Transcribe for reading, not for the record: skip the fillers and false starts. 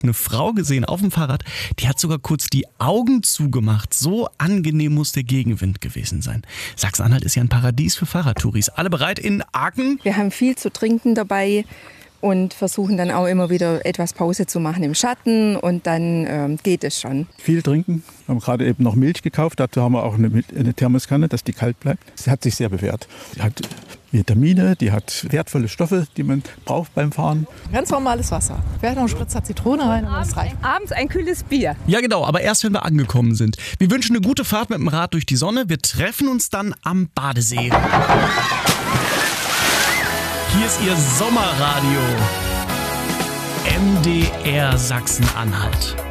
eine Frau gesehen auf dem Fahrrad, die hat sogar kurz die Augen zugemacht. So angenehm muss der Gegenwind gewesen sein. Sachsen-Anhalt ist ja ein Paradies für Fahrradtouris. Alle bereit in Aachen? Wir haben viel zu trinken dabei und versuchen dann auch immer wieder etwas Pause zu machen im Schatten und dann geht es schon. Viel trinken. Wir haben gerade eben noch Milch gekauft. Dazu haben wir auch eine Thermoskanne, dass die kalt bleibt. Sie hat sich sehr bewährt. Die hat Vitamine, die hat wertvolle Stoffe, die man braucht beim Fahren. Ganz normales Wasser. Wer hat noch einen Spritzer Zitrone rein und das reicht. Abends ein kühles Bier. Ja genau, aber erst wenn wir angekommen sind. Wir wünschen eine gute Fahrt mit dem Rad durch die Sonne. Wir treffen uns dann am Badesee. Hier ist Ihr Sommerradio. MDR Sachsen-Anhalt.